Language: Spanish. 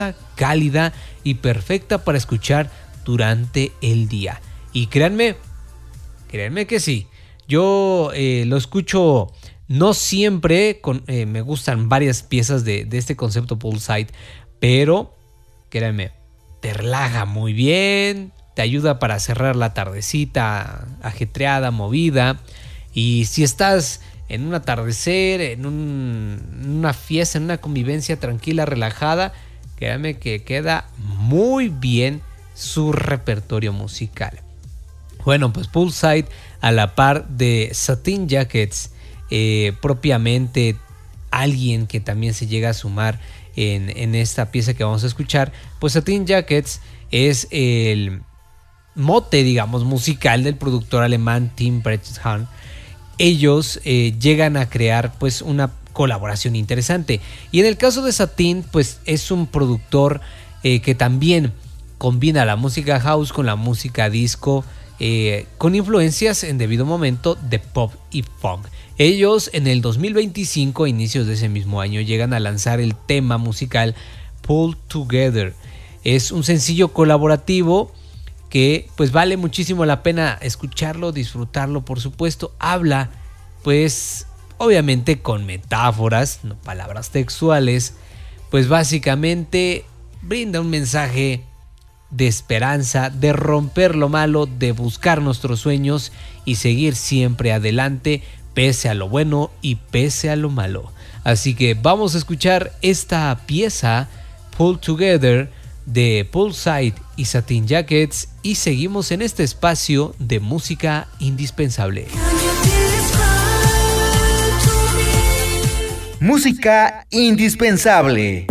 cálida y perfecta para escuchar durante el día. Y créanme que sí. Yo lo escucho no siempre, me gustan varias piezas de este concepto Poolside, pero créanme, te relaja muy bien, te ayuda para cerrar la tardecita ajetreada, movida. Y si estás en un atardecer, en una fiesta, en una convivencia tranquila, relajada, créanme que queda muy bien su repertorio musical. Bueno, pues Poolside, a la par de Satin Jackets, propiamente alguien que también se llega a sumar en esta pieza que vamos a escuchar, pues Satin Jackets es el mote, digamos, musical del productor alemán Tim Bressan. Ellos llegan a crear pues una colaboración interesante, y en el caso de Satin pues es un productor que también combina la música house con la música disco, con influencias en debido momento de pop y funk. Ellos en el 2025, a inicios de ese mismo año, llegan a lanzar el tema musical Pull Together. Es un sencillo colaborativo que pues vale muchísimo la pena escucharlo, disfrutarlo, por supuesto. Habla pues obviamente con metáforas, no palabras textuales, pues básicamente brinda un mensaje de esperanza, de romper lo malo, de buscar nuestros sueños y seguir siempre adelante, pese a lo bueno y pese a lo malo. Así que vamos a escuchar esta pieza Pull Together de Poolside y Satin Jackets, y seguimos en este espacio de música indispensable. Música indispensable.